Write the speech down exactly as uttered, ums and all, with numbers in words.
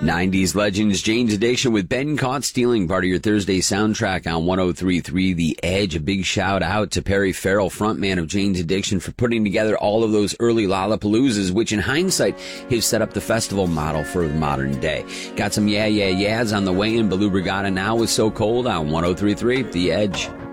nineties Legends, Jane's Addiction with Ben Caught Stealing, part of your Thursday soundtrack on one oh three point three The Edge. A big shout out to Perry Farrell, frontman of Jane's Addiction, for putting together all of those early Lollapaloozas, which in hindsight have set up the festival model for the modern day. Got some yeah, yeah, yeahs on the way in. Belubrigada now with So Cold on one oh three point three The Edge.